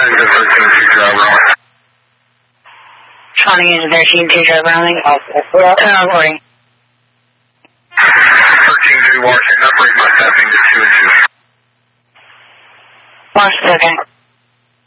Responding into 13-2 drive Browning. Recording. 13-2 Washington, upgrade my staffing to 2 and 2. Washington, okay.